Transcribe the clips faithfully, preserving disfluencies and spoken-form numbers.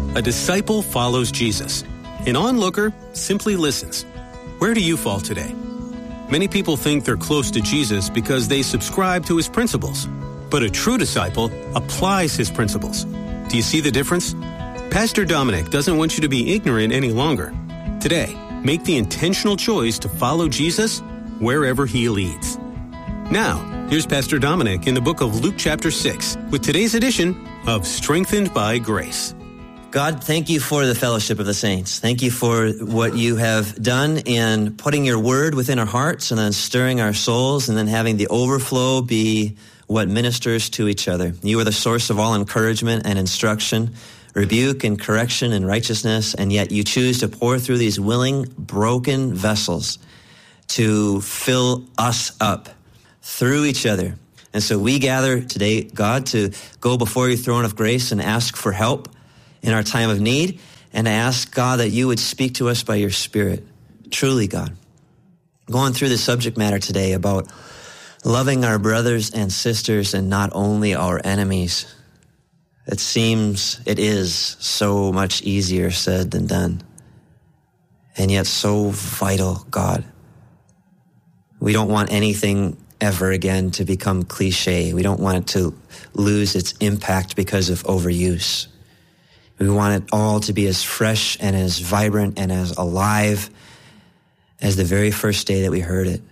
A disciple follows Jesus. An onlooker simply listens. Where do you fall today? Many people think they're close to Jesus because they subscribe to his principles. But a true disciple applies his principles. Do you see the difference? Pastor Dominic doesn't want you to be ignorant any longer. Today, make the intentional choice to follow Jesus wherever he leads. Now, here's Pastor Dominic in the book of Luke chapter six with today's edition of Strengthened by Grace. God, thank you for the fellowship of the saints. Thank you for what you have done in putting your word within our hearts and then stirring our souls and then having the overflow be what ministers to each other. You are the source of all encouragement and instruction, rebuke and correction and righteousness, and yet you choose to pour through these willing, broken vessels to fill us up through each other. And so we gather today, God, to go before your throne of grace and ask for help in our time of need, and to ask, God, that you would speak to us by your Spirit. Truly, God. Going through the subject matter today about loving our brothers and sisters and not only our enemies. It seems it is so much easier said than done, and yet so vital, God. We don't want anything ever again to become cliche. We don't want it to lose its impact because of overuse. We want it all to be as fresh and as vibrant and as alive as the very first day that we heard it.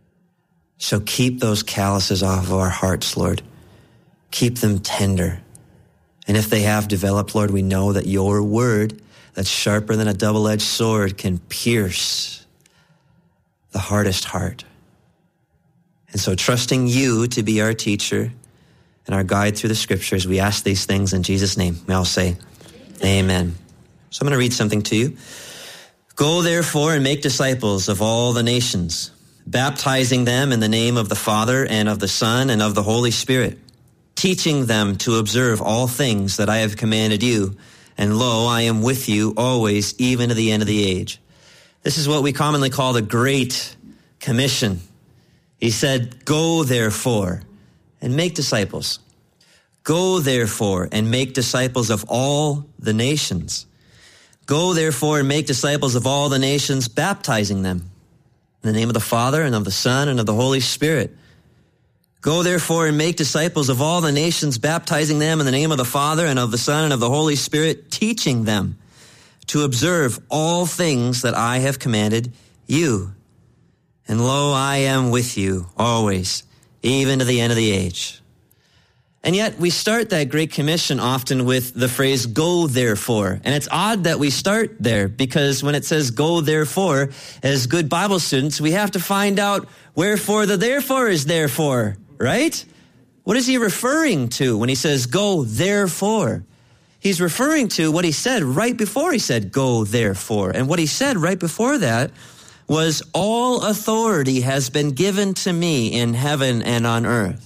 So keep those calluses off of our hearts, Lord. Keep them tender. And if they have developed, Lord, we know that your word, that's sharper than a double-edged sword, can pierce the hardest heart. And so trusting you to be our teacher and our guide through the scriptures, we ask these things in Jesus' name. We all say, amen. So I'm going to read something to you. Go therefore and make disciples of all the nations, baptizing them in the name of the Father and of the Son and of the Holy Spirit, teaching them to observe all things that I have commanded you. And lo, I am with you always, even to the end of the age. This is what we commonly call the Great Commission. He said, go therefore and make disciples. Go therefore and make disciples of all the nations. Go therefore and make disciples of all the nations, baptizing them in the name of the Father and of the Son and of the Holy Spirit. Go therefore and make disciples of all the nations, baptizing them in the name of the Father and of the Son and of the Holy Spirit, teaching them to observe all things that I have commanded you. And lo, I am with you always, even to the end of the age. And yet we start that Great Commission often with the phrase, go therefore. And it's odd that we start there, because when it says go therefore, as good Bible students, we have to find out wherefore the therefore is therefore, right? What is he referring to when he says go therefore? He's referring to what he said right before he said go therefore. And what he said right before that was, all authority has been given to me in heaven and on earth.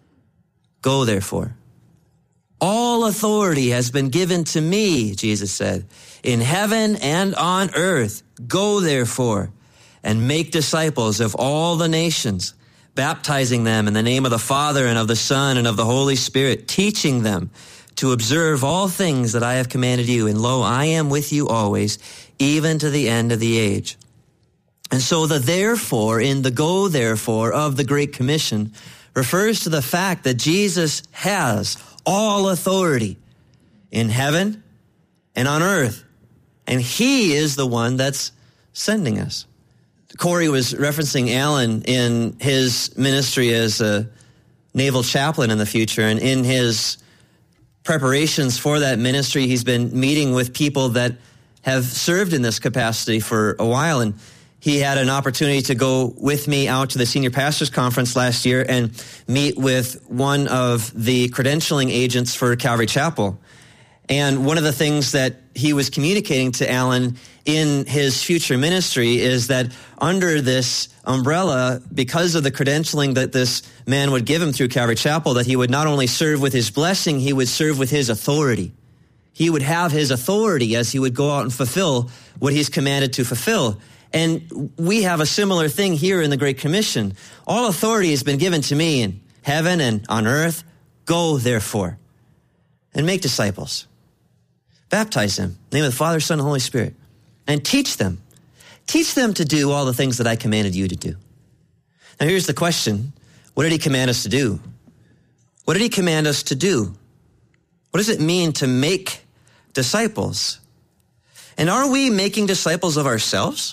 Go therefore. All authority has been given to me, Jesus said, in heaven and on earth. Go therefore and make disciples of all the nations, baptizing them in the name of the Father and of the Son and of the Holy Spirit, teaching them to observe all things that I have commanded you. And lo, I am with you always, even to the end of the age. And so the therefore in the go therefore of the Great Commission refers to the fact that Jesus has all authority in heaven and on earth. And he is the one that's sending us. Corey was referencing Alan in his ministry as a naval chaplain in the future. And in his preparations for that ministry, he's been meeting with people that have served in this capacity for a while. And he had an opportunity to go with me out to the Senior Pastors Conference last year and meet with one of the credentialing agents for Calvary Chapel. And one of the things that he was communicating to Alan in his future ministry is that under this umbrella, because of the credentialing that this man would give him through Calvary Chapel, that he would not only serve with his blessing, he would serve with his authority. He would have his authority as he would go out and fulfill what he's commanded to fulfill. And we have a similar thing here in the Great Commission. All authority has been given to me in heaven and on earth. Go, therefore, and make disciples. Baptize them in the name of the Father, Son, and Holy Spirit. And teach them. Teach them to do all the things that I commanded you to do. Now here's the question. What did he command us to do? What did he command us to do? What does it mean to make disciples? And are we making disciples of ourselves?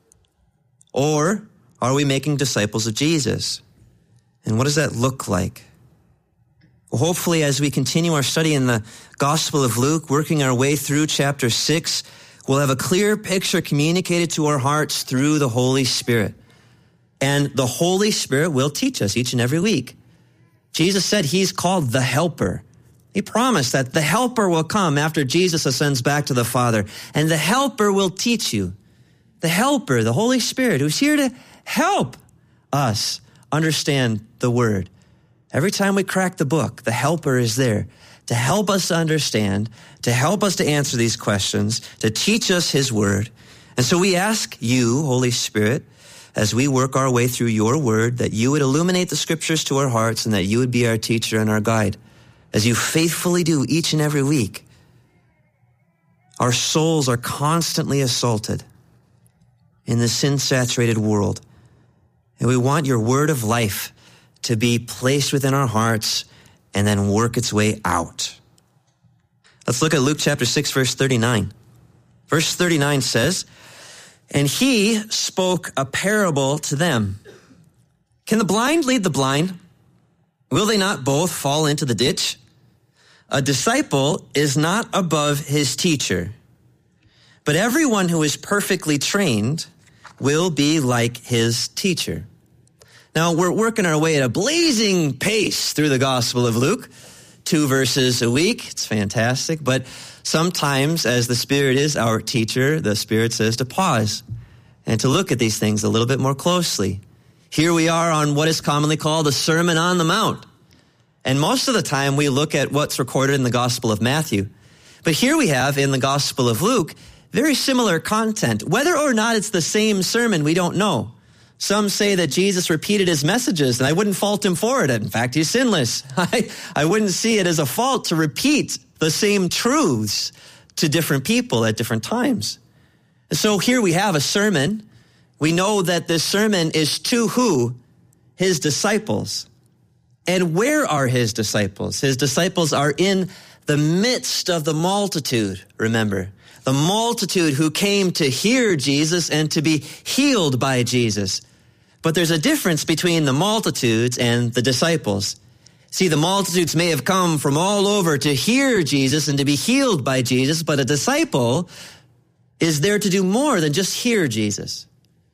Or are we making disciples of Jesus? And what does that look like? Well, hopefully, as we continue our study in the Gospel of Luke, working our way through chapter six, we'll have a clear picture communicated to our hearts through the Holy Spirit. And the Holy Spirit will teach us each and every week. Jesus said he's called the Helper. He promised that the Helper will come after Jesus ascends back to the Father. And the Helper will teach you. The Helper, the Holy Spirit, who's here to help us understand the Word. Every time we crack the book, the Helper is there to help us understand, to help us to answer these questions, to teach us his Word. And so we ask you, Holy Spirit, as we work our way through your Word, that you would illuminate the Scriptures to our hearts and that you would be our teacher and our guide, as you faithfully do each and every week. Our souls are constantly assaulted in this sin-saturated world. And we want your word of life to be placed within our hearts and then work its way out. Let's look at Luke chapter six, verse thirty-nine. Verse thirty-nine says, "And he spoke a parable to them. Can the blind lead the blind? Will they not both fall into the ditch? A disciple is not above his teacher, but everyone who is perfectly trained will be like his teacher." Now, we're working our way at a blazing pace through the Gospel of Luke, two verses a week. It's fantastic. But sometimes, as the Spirit is our teacher, the Spirit says to pause and to look at these things a little bit more closely. Here we are on what is commonly called the Sermon on the Mount. And most of the time, we look at what's recorded in the Gospel of Matthew. But here we have in the Gospel of Luke very similar content. Whether or not it's the same sermon, we don't know. Some say that Jesus repeated his messages, and I wouldn't fault him for it. In fact, he's sinless. I, I wouldn't see it as a fault to repeat the same truths to different people at different times. So here we have a sermon. We know that this sermon is to who? His disciples. And where are his disciples? His disciples are in the midst of the multitude, remember. The multitude who came to hear Jesus and to be healed by Jesus. But there's a difference between the multitudes and the disciples. See, the multitudes may have come from all over to hear Jesus and to be healed by Jesus, but a disciple is there to do more than just hear Jesus.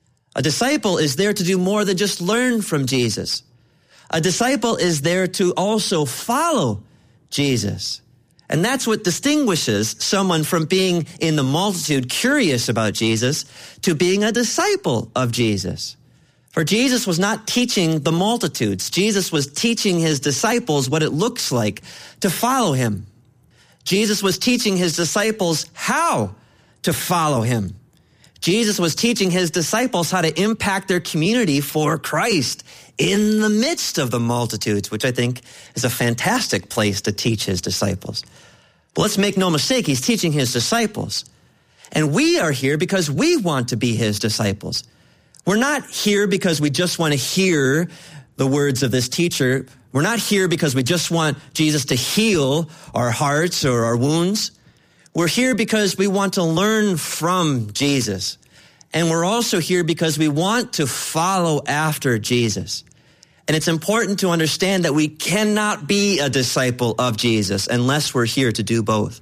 A disciple is there to do more than just learn from Jesus. A disciple is there to also follow Jesus. And that's what distinguishes someone from being in the multitude curious about Jesus to being a disciple of Jesus. For Jesus was not teaching the multitudes. Jesus was teaching his disciples what it looks like to follow him. Jesus was teaching his disciples how to follow him. Jesus was teaching his disciples how to impact their community for Christ in the midst of the multitudes, which I think is a fantastic place to teach his disciples. But let's make no mistake, he's teaching his disciples. And we are here because we want to be his disciples. We're not here because we just want to hear the words of this teacher. We're not here because we just want Jesus to heal our hearts or our wounds. We're here because we want to learn from Jesus. And we're also here because we want to follow after Jesus. And it's important to understand that we cannot be a disciple of Jesus unless we're here to do both,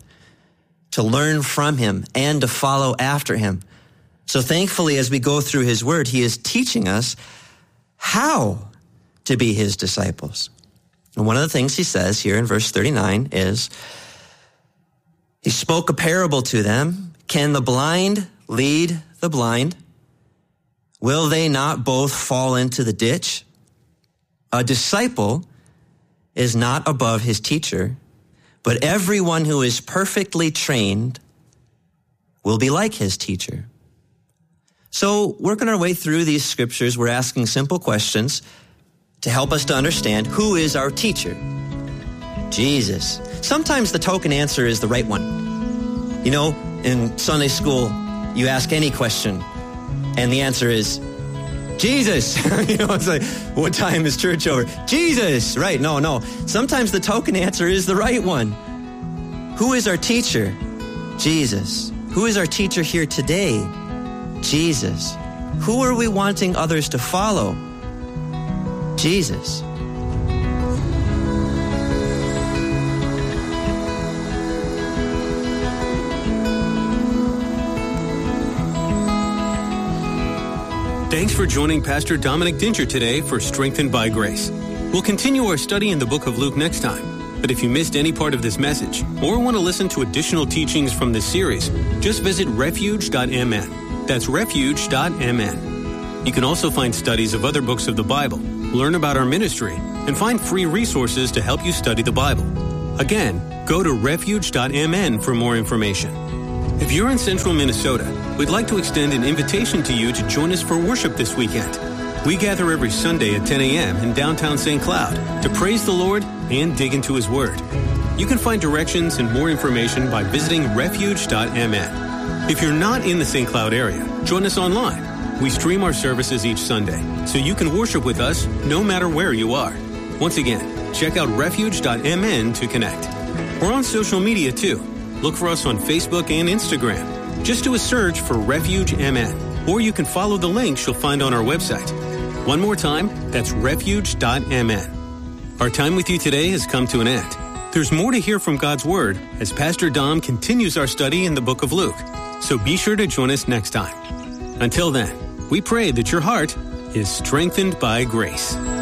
to learn from him and to follow after him. So thankfully, as we go through his word, he is teaching us how to be his disciples. And one of the things he says here in verse thirty-nine is, he spoke a parable to them. Can the blind lead the blind? Will they not both fall into the ditch? A disciple is not above his teacher, but everyone who is perfectly trained will be like his teacher. So, working our way through these scriptures, we're asking simple questions to help us to understand who is our teacher. Jesus. Sometimes the token answer is the right one. You know, in Sunday school, you ask any question, and the answer is, Jesus. You know, it's like, what time is church over? Jesus. Right, no, no. Sometimes the token answer is the right one. Who is our teacher? Jesus. Who is our teacher here today? Jesus. Who are we wanting others to follow? Jesus. Thanks for joining Pastor Dominic Dinger today for Strengthened by Grace. We'll continue our study in the book of Luke next time. But if you missed any part of this message or want to listen to additional teachings from this series, just visit refuge dot m n. That's refuge dot m n. You can also find studies of other books of the Bible, learn about our ministry, and find free resources to help you study the Bible. Again, go to refuge dot m n for more information. If you're in central Minnesota, we'd like to extend an invitation to you to join us for worship this weekend. We gather every Sunday at ten a.m. in downtown Saint Cloud to praise the Lord and dig into His Word. You can find directions and more information by visiting refuge dot m n. If you're not in the Saint Cloud area, join us online. We stream our services each Sunday, so you can worship with us no matter where you are. Once again, check out refuge dot m n to connect. We're on social media too. Look for us on Facebook and Instagram. Just do a search for Refuge M N, or you can follow the links you'll find on our website. One more time, that's refuge dot m n. Our time with you today has come to an end. There's more to hear from God's Word as Pastor Dom continues our study in the book of Luke. So be sure to join us next time. Until then, we pray that your heart is strengthened by grace.